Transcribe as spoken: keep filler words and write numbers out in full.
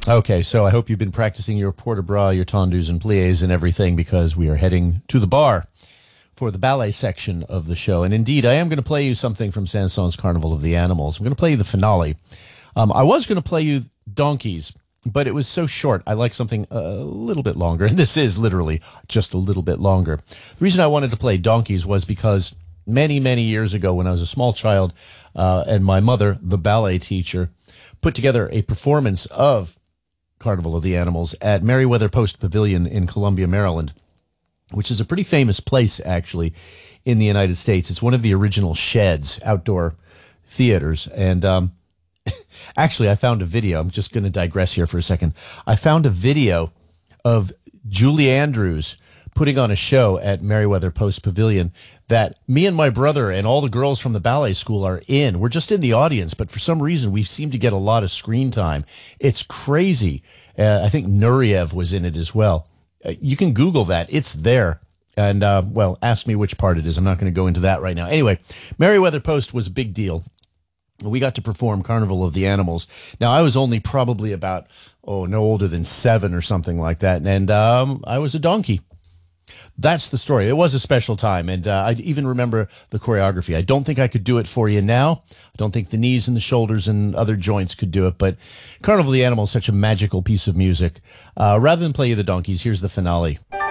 Okay, so I hope you've been practicing your port de bras, your tendus and plies and everything because we are heading to the bar for the ballet section of the show. And indeed, I am going to play you something from Saint-Saëns' Carnival of the Animals. I'm going to play you the finale. Um, I was going to play you Donkeys, but it was so short. I like something a little bit longer, and this is literally just a little bit longer. The reason I wanted to play Donkeys was because many, many years ago when I was a small child, uh, and my mother, the ballet teacher, put together a performance of Carnival of the Animals at Meriwether Post Pavilion in Columbia, Maryland, which is a pretty famous place, actually, in the United States. It's one of the original sheds, outdoor theaters. And um, actually, I found a video. I'm just going to digress here for a second. I found a video of Julie Andrews putting on a show at Meriwether Post Pavilion that me and my brother and all the girls from the ballet school are in. We're just in the audience, but for some reason we seem to get a lot of screen time. It's crazy. Uh, I think Nureyev was in it as well. Uh, you can Google that. It's there. And, uh, well, ask me which part it is. I'm not going to go into that right now. Anyway, Meriwether Post was a big deal. We got to perform Carnival of the Animals. Now, I was only probably about, oh, no older than seven or something like that. And um, I was a donkey. That's the story. It was a special time, and uh, I even remember the choreography. I don't think I could do it for you now. I don't think the knees and the shoulders and other joints could do it, but Carnival of the Animals is such a magical piece of music. Uh, rather than play you the Donkeys, here's the finale.